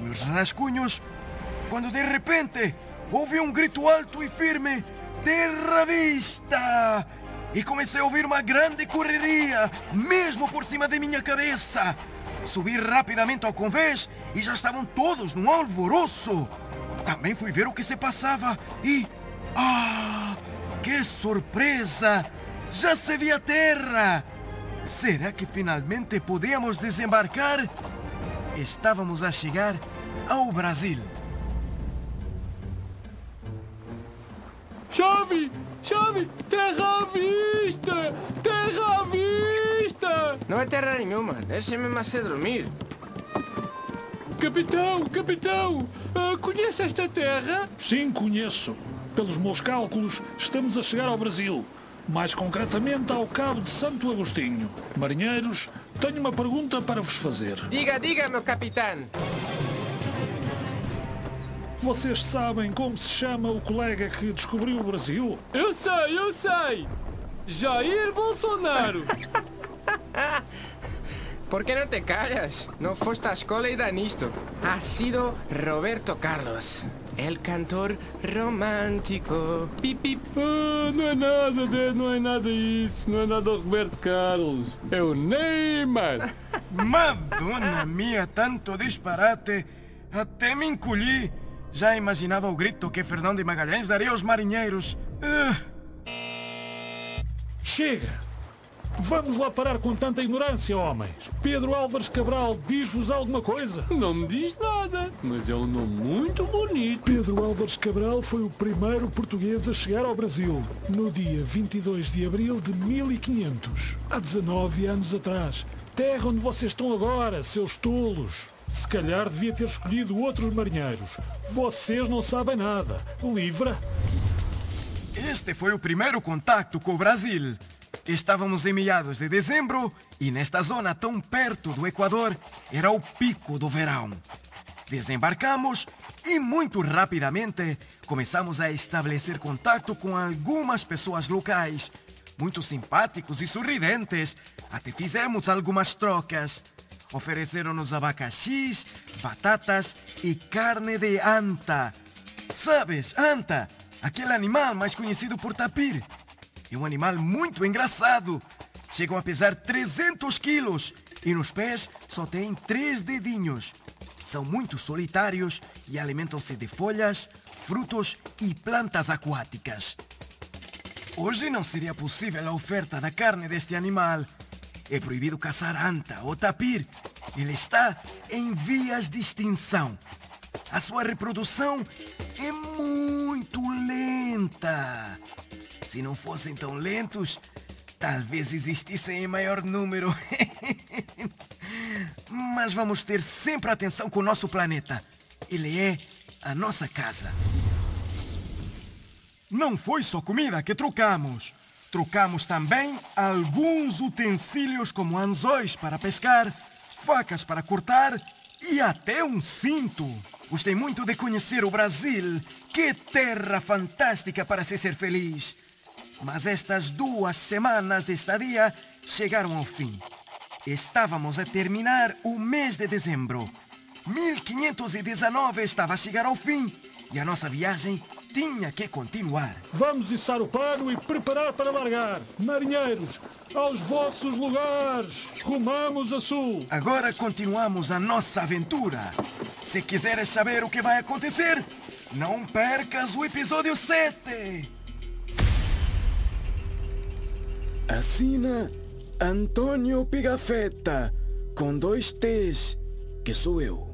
meus rascunhos, quando de repente ouvi um grito alto e firme: Terra Vista! E comecei a ouvir uma grande correria, mesmo por cima de minha cabeça. Subi rapidamente ao convés e já estavam todos num alvoroço. Também fui ver o que se passava e... Ah! Que surpresa! Já se via terra! Será que finalmente podíamos desembarcar? Estávamos a chegar ao Brasil. Chave! Chave! Terra à vista! Terra à vista! Não é terra nenhuma, deixe-me mais a dormir. Capitão! Capitão! Conhece esta terra? Sim, conheço. Pelos meus cálculos, estamos a chegar ao Brasil. Mais concretamente ao Cabo de Santo Agostinho. Marinheiros, tenho uma pergunta para vos fazer. Diga, meu capitão. Vocês sabem como se chama o colega que descobriu o Brasil? Eu sei! Jair Bolsonaro! ¿Por qué no te callas? No foste à escola e dá nisto. Ha sido Roberto Carlos, el cantor romântico. Pip, pip. Não é nada isso. Não é nada o Roberto Carlos. É o Neymar. Madonna mia, tanto disparate! Até me encolhi. Já imaginava o grito que Fernão de Magalhães daria aos marinheiros. Chega! Vamos lá parar com tanta ignorância, homens. Pedro Álvares Cabral diz-vos alguma coisa? Não me diz nada, mas é um nome muito bonito. Pedro Álvares Cabral foi o primeiro português a chegar ao Brasil no dia 22 de abril de 1500, há 19 anos atrás. Terra onde vocês estão agora, seus tolos. Se calhar devia ter escolhido outros marinheiros. Vocês não sabem nada. Livra! Este foi o primeiro contacto com o Brasil. Estávamos em meados de dezembro e nesta zona tão perto do Equador era o pico do verão. Desembarcamos e muito rapidamente começamos a estabelecer contato com algumas pessoas locais, muito simpáticos e sorridentes. Até fizemos algumas trocas. Ofereceram-nos abacaxis, batatas e carne de anta. Sabes, anta, aquele animal mais conhecido por tapir. É um animal muito engraçado. Chegam a pesar 300 quilos e nos pés só têm 3 dedinhos. São muito solitários e alimentam-se de folhas, frutos e plantas aquáticas. Hoje não seria possível a oferta da carne deste animal. É proibido caçar anta ou tapir. Ele está em vias de extinção. A sua reprodução é muito lenta. Se não fossem tão lentos, talvez existissem em maior número. Mas vamos ter sempre atenção com o nosso planeta. Ele é a nossa casa. Não foi só comida que trocamos. Trocamos também alguns utensílios como anzóis para pescar, facas para cortar e até um cinto. Gostei muito de conhecer o Brasil. Que terra fantástica para se ser feliz. Mas estas 2 semanas de estadia chegaram ao fim. Estávamos a terminar o mês de dezembro. 1519 estava a chegar ao fim e a nossa viagem tinha que continuar. Vamos içar o pano e preparar para largar. Marinheiros, aos vossos lugares. Rumamos a sul. Agora continuamos a nossa aventura. Se quiseres saber o que vai acontecer, não percas o episódio 7. Assina Antônio Pigafetta, com 2 T's, que sou eu.